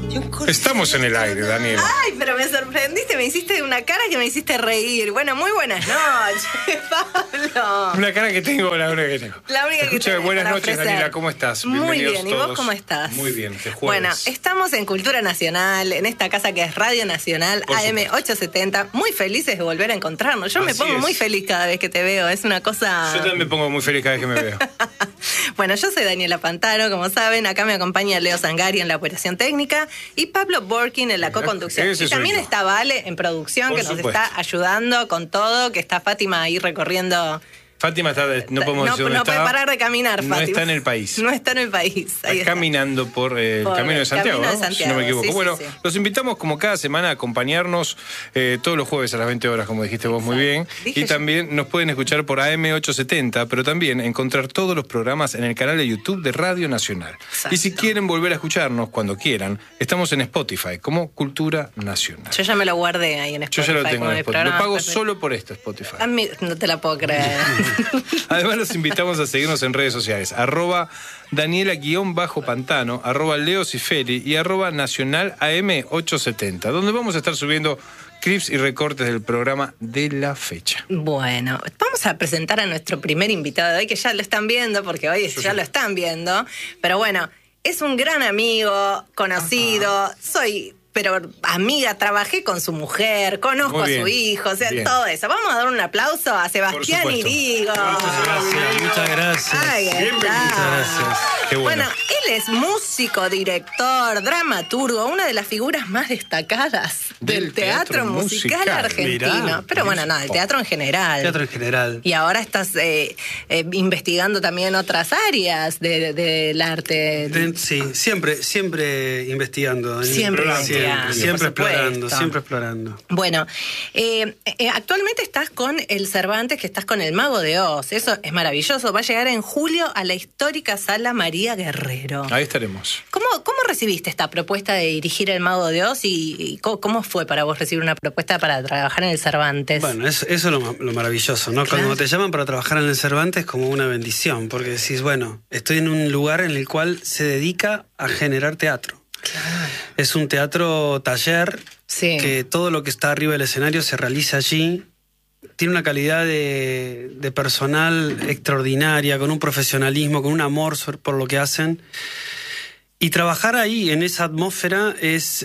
Estamos en el aire, Daniela. Ay, pero me sorprendiste, me hiciste una cara que me hiciste reír. Bueno, muy buenas noches, Pablo. Una cara que tengo, la única que tengo. La única que tengo. Buenas noches, Daniela, ¿cómo estás? Muy Bienvenidos bien, ¿y todos. vos cómo estás? Muy bien, te jueves. Bueno, estamos en Cultura Nacional, en esta casa que es Radio Nacional, Por AM supuesto. 870. Muy felices de volver a encontrarnos. Yo me Así pongo es. muy feliz cada vez que te veo, es una cosa... Yo también me pongo muy feliz cada vez que me veo. Bueno, yo soy Daniela Pantano, como saben, acá me acompaña Leo Zangari en la operación técnica y Pablo Borkin en la co-conducción. Ese Y soy también yo. está Vale en producción, Por que nos supuesto. está ayudando con todo, que está Fátima ahí recorriendo... Fátima está, no podemos decir dónde no está. puede parar de caminar, No Fátima. está en el país. No está en el país. Ahí Está está. caminando por el Por Camino de el Santiago, Camino de ¿no? Santiago, Si no me equivoco. sí, Bueno, sí. los invitamos como cada semana a acompañarnos todos los jueves a las 20 horas, como dijiste vos muy bien. Dije Y yo. también nos pueden escuchar por AM870, pero también encontrar todos los programas en el canal de YouTube de Radio Nacional. Exacto. Y si quieren volver a escucharnos cuando quieran, estamos en Spotify como Cultura Nacional. Yo ya me lo guardé ahí en Yo Spotify. ya lo tengo como en mi Spotify. Lo programa pago perfecto. solo por esto, Spotify. A mí no te la puedo creer. Además los invitamos a seguirnos en redes sociales, @Daniela_Pantano, @Leociferi y @Nacional AM870, donde vamos a estar subiendo clips y recortes del programa de la fecha. Bueno, vamos a presentar a nuestro primer invitado de hoy, que ya lo están viendo, porque hoy ya lo están viendo. Pero bueno, es un gran amigo, conocido, pero amiga, trabajé con su mujer, conozco Muy a bien, su hijo, o sea, bien. todo eso. Vamos a dar un aplauso a Sebastián supuesto. Irigo. Muchas gracias. Ay, ¿qué Bienvenido. tal? Muchas gracias. Qué bueno. Bueno, él es músico, director, dramaturgo, una de las figuras más destacadas del teatro musical argentino. Mirá. Pero bueno, no, el teatro en general. Teatro en general. Y ahora estás investigando también otras áreas del arte. Sí, siempre investigando. Dani. Siempre investigando, Siempre por explorando, supuesto. siempre explorando. Bueno, actualmente estás con el Cervantes, que estás con el Mago de Oz. Eso es maravilloso. Va a llegar en julio a la histórica Sala María Guerrero. Ahí estaremos. ¿Cómo recibiste esta propuesta de dirigir el Mago de Oz y cómo fue para vos recibir una propuesta para trabajar en el Cervantes? Bueno, eso es lo maravilloso, ¿no? Claro. Cuando te llaman para trabajar en el Cervantes es como una bendición, porque decís, bueno, estoy en un lugar en el cual se dedica a generar teatro. Claro. Es un teatro taller, Sí. que todo lo que está arriba del escenario se realiza allí. Tiene una calidad de personal extraordinaria, con un profesionalismo, con un amor por lo que hacen. Y trabajar ahí, en esa atmósfera, es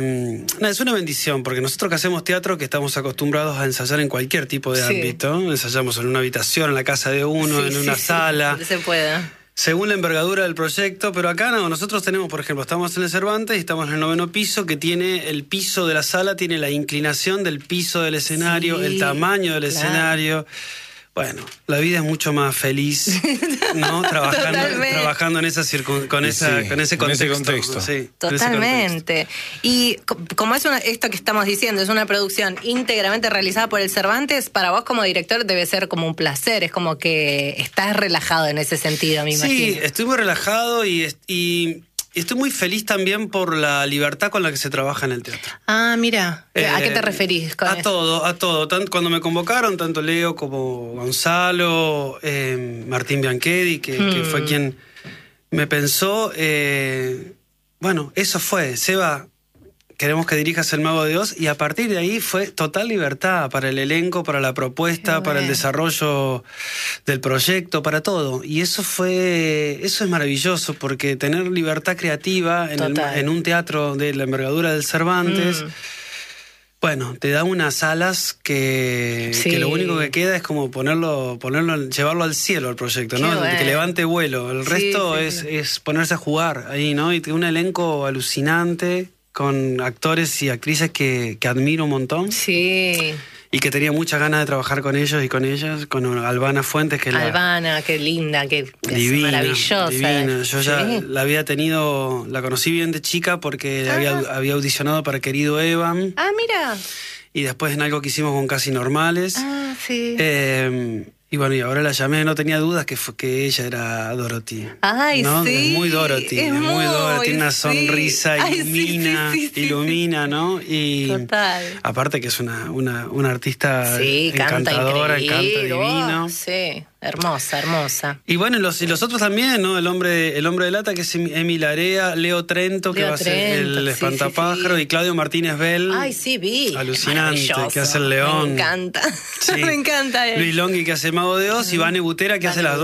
una bendición, porque nosotros que hacemos teatro, que estamos acostumbrados a ensayar en cualquier tipo de Sí. ámbito, ensayamos en una habitación, en la casa de uno, Sí, en sí, una sí, sala, donde se pueda. según la envergadura del proyecto, pero acá no, nosotros tenemos, por ejemplo, estamos en el Cervantes y estamos en el 9º piso, que tiene el piso de la sala, tiene la inclinación del piso del escenario, Sí, el tamaño del claro. escenario. Bueno, la vida es mucho más feliz, ¿no? Totalmente. Trabajando en esa con ese contexto. contexto. Sí, en ese contexto. Totalmente. Y como es esto que estamos diciendo, es una producción íntegramente realizada por el Cervantes, para vos como director debe ser como un placer, es como que estás relajado en ese sentido, me Sí, imagino. estoy muy relajado y estoy muy feliz también por la libertad con la que se trabaja en el teatro. Ah, mira, ¿a qué te referís con A eso? todo. Cuando me convocaron, tanto Leo como Gonzalo, Martín Bianchedi, que fue quien me pensó, bueno, eso fue, Seba, queremos que dirijas El Mago de Oz, y a partir de ahí fue total libertad para el elenco, para la propuesta, Qué para el bueno. desarrollo del proyecto, para todo. Y eso es maravilloso, porque tener libertad creativa Total. en un teatro de la envergadura del Cervantes, bueno, te da unas alas que lo único que queda es como llevarlo al cielo al proyecto, ¿no? Qué bueno. Que levante vuelo. El Sí, resto sí. es ponerse a jugar ahí, ¿no? Y tiene un elenco alucinante, con actores y actrices que admiro un montón. Sí, Y que tenía muchas ganas de trabajar con ellos y con ellas, con Albana Fuentes, que es Albana, qué linda, que es divina, maravillosa. divina. Yo ya Sí. la conocí bien de chica porque había audicionado para Querido Evan, Ah, mira. y después en algo que hicimos con Casi Normales. Ah, sí. Y bueno, y ahora la llamé, no tenía dudas que ella era Dorothy. Ay, ¿no? sí. Es muy Dorothy, Es es muy Dorothy, tiene una sí. sonrisa, Ay, sí, ilumina, sí, sí, ilumina, ¿no? Y Total. aparte que es una artista Sí, canta encantadora, increíble. canta divino. Sí, Hermosa, hermosa. Y bueno, y los otros también, ¿no? El hombre de lata, que es Emi Larea, Leo Trento, que va a ser el espantapájaro, y Claudio Martínez Bell. Ay, sí, vi. Alucinante, que hace el león. Me encanta. Sí. Me encanta él. Luis Longhi, que hace el Mago de Oz, y Vane Butera, que hace las dos.